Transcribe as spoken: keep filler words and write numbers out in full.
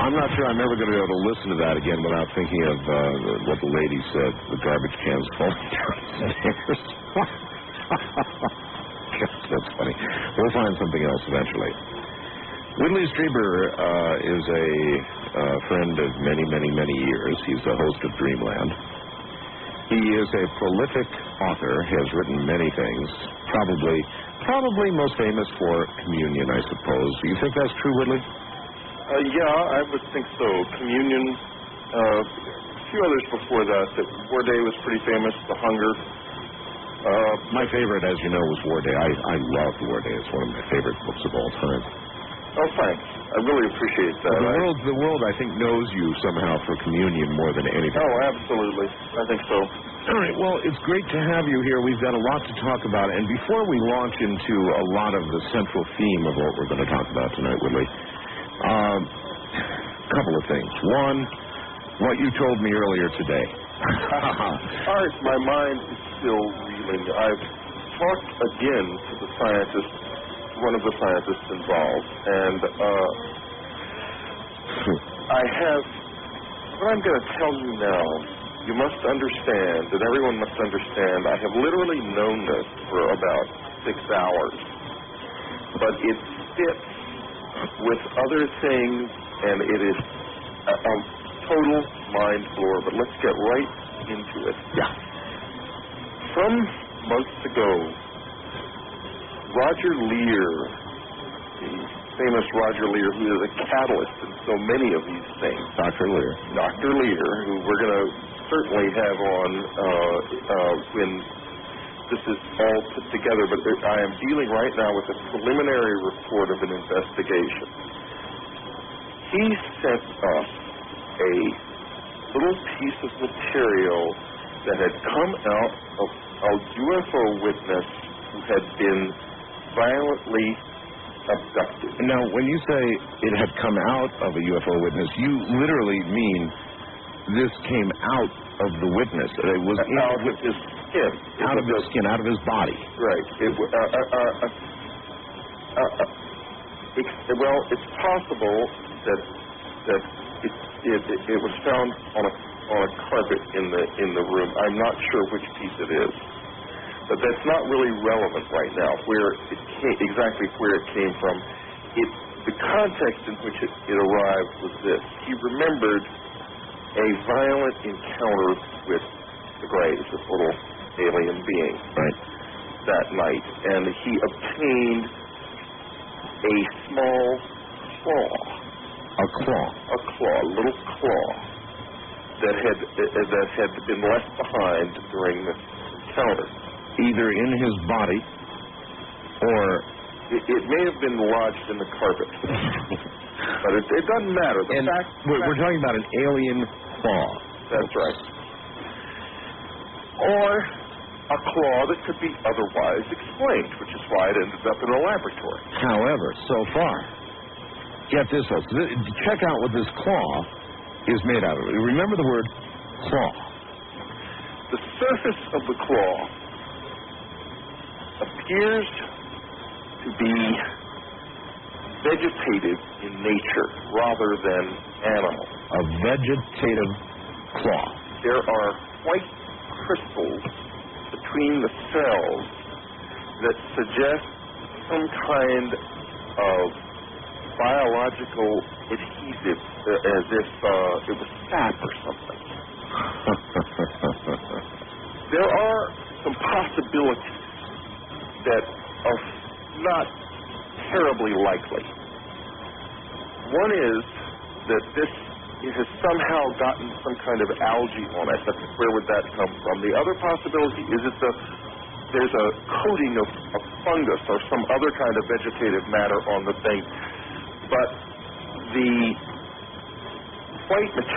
I'm not sure I'm ever going to be able to listen to that again without thinking of uh, what the lady said, the garbage cans falling downstairs. That's funny. We'll find something else eventually. Whitley Strieber uh, is a uh, friend of many, many, many years. He's the host of Dreamland. He is a prolific author, has written many things, probably probably most famous for Communion, I suppose. Do you think that's true, Whitley? Uh, yeah, I would think so. Communion, uh, a few others before that. that War Day was pretty famous, The Hunger. Uh, my favorite, as you know, was War Day. I, I loved War Day. It's one of my favorite books of all time. Oh, thanks. I really appreciate that. Well, the I, world, the world, I think, knows you somehow for Communion more than anything. Oh, absolutely. I think so. All right. Well, it's great to have you here. We've got a lot to talk about. And before we launch into a lot of the central theme of what we're going to talk about tonight, Whitley, a um, couple of things. One, what you told me earlier today. All right. My mind is still reeling. I've talked again to the scientist, one of the scientists involved, and uh, I have, what I'm going to tell you now, you must understand, and everyone must understand, I have literally known this for about six hours, but it fits with other things, and it is a, a total mind blower, but let's get right into it. Yeah. Some months ago, Roger Leir, the famous Roger Leir, who is a catalyst in so many of these things. Doctor Leir. Doctor Leir, who we're going to certainly have on uh, uh, when this is all put together, but there, I am dealing right now with a preliminary report of an investigation. He sent us a little piece of material that had come out of a U F O witness who had been violently abducted. Now, when you say it had come out of a U F O witness, you literally mean this came out of the witness. It was out of his skin. Out of his skin, out of his body. Right. It, uh, uh, uh, uh, uh, it, well, it's possible that that it, it, it was found on a on a carpet in the in the room. I'm not sure which piece it is. But that's not really relevant right now, where it came, exactly where it came from. It, the context in which it, it arrived was this. He remembered a violent encounter with the Greys, this little alien being, right, that night. And he obtained a small claw. A claw? A claw, a little claw that had, that had been left behind during this encounter. Either in his body, or it, it may have been lodged in the carpet, but it, it doesn't matter. The and fact, we're, fact, we're talking about an alien claw. That's right. Or a claw that could be otherwise explained, which is why it ended up in a laboratory. However, so far, get this, folks. Check out what this claw is made out of. Remember the word claw. The surface of the claw appears to be vegetative in nature rather than animal. A vegetative claw. There are white crystals between the cells that suggest some kind of biological adhesive, uh, as if uh, it was sap or something. There are some possibilities that are not terribly likely. One is that this it has somehow gotten some kind of algae on it. But where would that come from? The other possibility is that the, there's a coating of, of fungus or some other kind of vegetative matter on the thing. But the white material